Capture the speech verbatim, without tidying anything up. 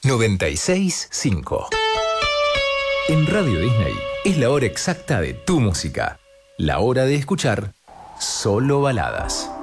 noventa y seis punto cinco. En Radio Disney es la hora exacta de tu música. La hora de escuchar solo baladas.